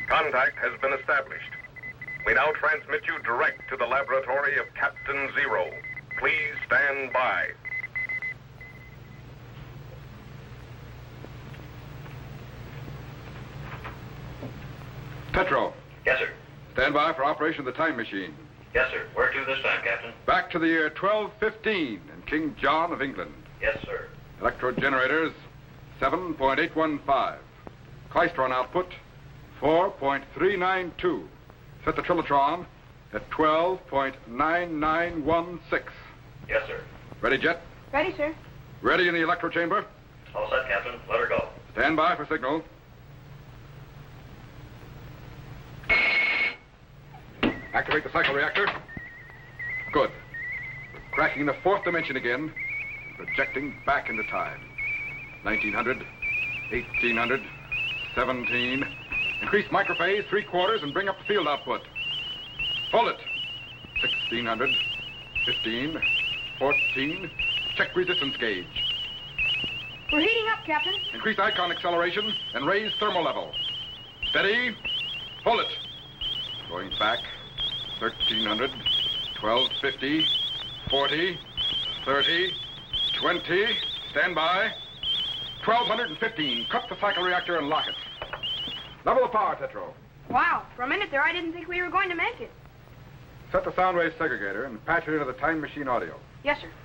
Contact has been established. We now transmit you direct to the laboratory of Captain Zero. Please stand by. Petro. Yes, sir. Stand by for operation of the time machine. Yes, sir. Where to this time, Captain? Back to the year 1215 in King John of England. Yes, sir. Electrode generators, 7.815. Klystron output, 4.392. Set the trilotron at 12.9916. Yes, sir. Ready, Jet? Ready, sir. Ready in the electro chamber? All set, Captain. Let her go. Stand by for signal. Activate the cycle reactor. Good. We're cracking the fourth dimension again, projecting back into time. 1900, 1800, 17. Increase microphase 3/4 and bring up the field output. Hold it. 1600, 15, 14. Check resistance gauge. We're heating up, Captain. Increase icon acceleration and raise thermal level. Steady. Hold it. Going back. 1300, 1250, 40, 30, 20. Stand by. 1215. Cut the cycle reactor and lock it. Level the power, Tetro. Wow, for a minute there I didn't think we were going to make it. Set the sound wave segregator and patch it into the time machine audio. Yes, sir.